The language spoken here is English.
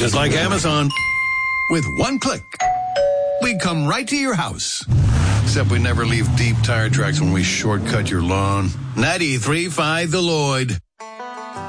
Just like Amazon. With one click, we come right to your house. Except we never leave deep tire tracks when we shortcut your lawn. 93.5 The Lloyd.